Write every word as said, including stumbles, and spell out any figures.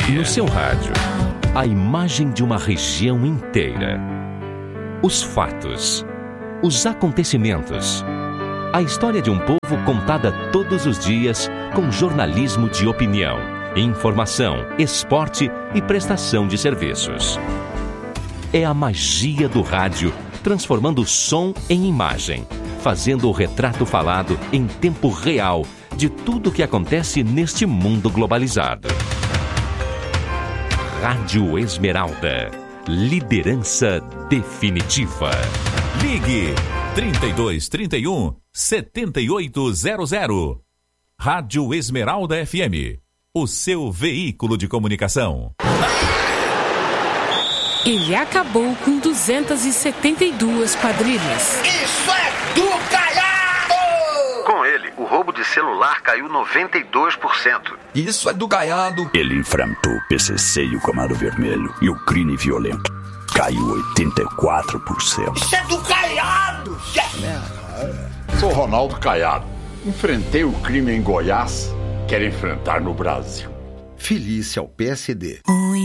No seu rádio, a imagem de uma região inteira. Os fatos, os acontecimentos. A história de um povo contada todos os dias com jornalismo de opinião, informação, esporte e prestação de serviços. É a magia do rádio, transformando som em imagem, fazendo o retrato falado em tempo real de tudo o que acontece neste mundo globalizado. Rádio Esmeralda. Liderança definitiva. Ligue trinta e dois, trinta e um, setenta e oito zero zero. Rádio Esmeralda F M. O seu veículo de comunicação. Ele acabou com duzentas e setenta e duas quadrilhas. Isso é do Caiado! Com ele, o roubo de celular caiu noventa e dois por cento. Isso é do Caiado! Ele enfrentou o P C C e o Comando Vermelho e o crime violento. Caiu oitenta e quatro por cento. Isso é do Caiado! Sou Ronaldo Caiado. Enfrentei o crime em Goiás. Quero enfrentar no Brasil. Filice ao P S D.